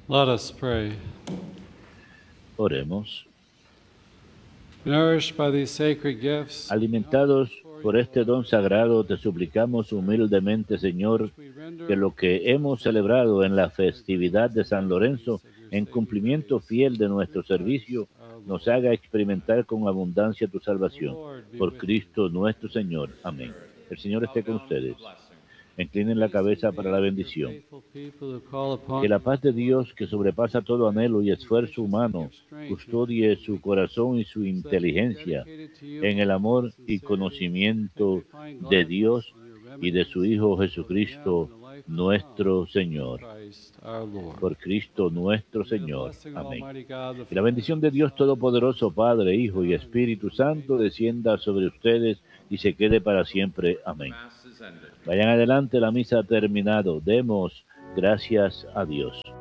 Let us pray. Oremos. Nourished by these sacred gifts, Alimentados por este don sagrado, te suplicamos humildemente, Señor, que lo que hemos celebrado en la festividad de San Lorenzo, en cumplimiento fiel de nuestro servicio, nos haga experimentar con abundancia tu salvación. Por Cristo nuestro Señor. Amén. El Señor esté con ustedes. Inclinen la cabeza para la bendición. Que la paz de Dios, que sobrepasa todo anhelo y esfuerzo humano, custodie su corazón y su inteligencia en el amor y conocimiento de Dios y de su Hijo Jesucristo, nuestro Señor. Por Cristo nuestro Señor. Amén. Y la bendición de Dios Todopoderoso, Padre, Hijo y Espíritu Santo, descienda sobre ustedes y se quede para siempre. Amén. Vayan adelante, la misa ha terminado. Demos gracias a Dios.